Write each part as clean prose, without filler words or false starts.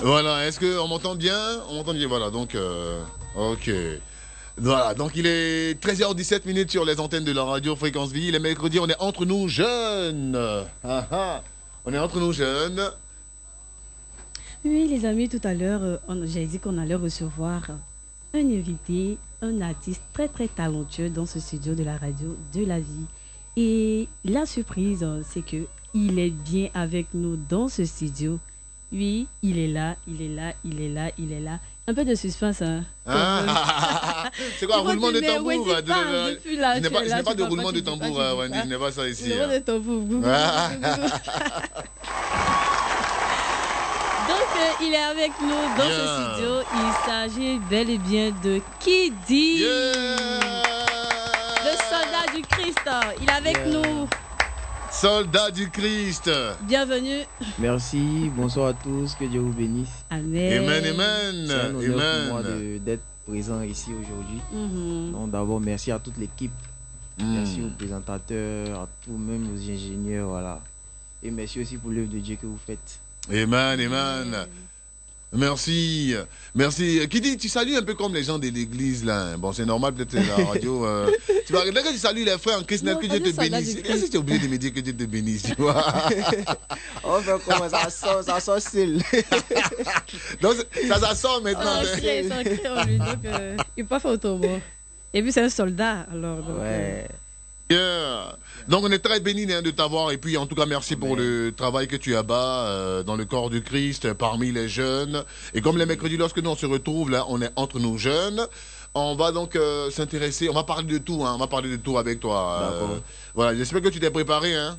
Voilà, est-ce qu'on m'entend bien? On m'entend bien, voilà, donc, ok. Voilà, donc il est 13h17 sur les antennes de la radio Fréquence Vie. Les mercredis, on est entre nous jeunes. Ah, ah. On est entre nous jeunes. Oui, les amis, tout à l'heure, j'ai dit qu'on allait recevoir un invité, un artiste très très talentueux dans ce studio de la radio de la vie. Et la surprise, c'est que il est bien avec nous dans ce studio. Oui, il est là, il est là, il est là, il est là. Un peu de suspense, hein. C'est quoi, un roulement de tambour? Je n'ai pas de roulement de tambour, Wendy, je n'ai pas ça ici. Roulement de tambour. Donc, il est avec nous dans ce studio. Il s'agit bel et bien de Kiddy, le soldat du Christ. Il est avec nous. Soldat du Christ. Bienvenue. Merci, bonsoir à tous, que Dieu vous bénisse. Amen. Amen, amen. C'est un honneur pour moi d'être présent ici aujourd'hui. Donc d'abord, merci à toute l'équipe. Merci aux présentateurs, à tous, même aux ingénieurs, voilà. Et merci aussi pour l'œuvre de Dieu que vous faites. Amen, amen. Merci, merci. Kiddy, tu salues un peu comme les gens de l'église là. Bon, c'est normal peut-être la radio. Tu vas regarder que tu salues les frères en Christ, que Dieu te bénisse. Est-ce que tu es obligé de me dire que Dieu te bénisse, tu vois? On fait comment ça sort style. Donc ça sort maintenant. C'est ancré en lui, donc il peut pas faire autrement. Et puis c'est un soldat, alors. Donc, ouais. Yeah. Donc on est très bénis de t'avoir et puis en tout cas merci pour le travail que tu abats dans le corps du Christ parmi les jeunes. Et comme les mercredis lorsque nous on se retrouve là, on est entre nous jeunes. On va donc s'intéresser, on va parler de tout, hein, on va parler de tout avec toi. Voilà, j'espère que tu t'es préparé, hein.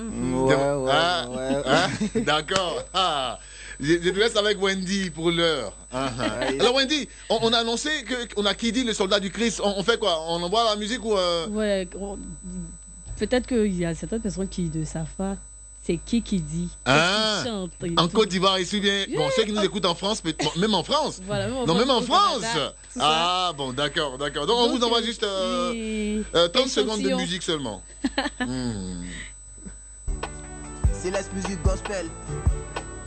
Ouais. D'accord. Je te laisse avec Wendy pour l'heure. Alors Wendy, on a annoncé qu'on a Kiddy, le soldat du Christ. On fait quoi? On envoie la musique ou Ouais, peut-être qu'il y a certaines personnes qui ne savent pas. C'est qui dit. Chante en Côte d'Ivoire, il suit bien. Bon, ceux qui nous écoutent en France, même en France. Voilà, même en France. Bon, d'accord. Donc on vous envoie juste 30 secondes de musique seulement. C'est la musique gospel.